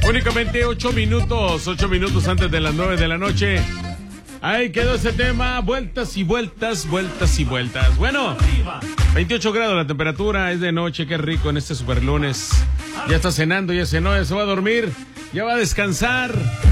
Únicamente 8 minutos antes de las 9 de la noche. Ahí quedó ese tema, vueltas y vueltas, vueltas y vueltas. Bueno, 28 grados la temperatura, es de noche, qué rico en este super lunes. Ya está cenando, ya cenó, ya se va a dormir, ya va a descansar.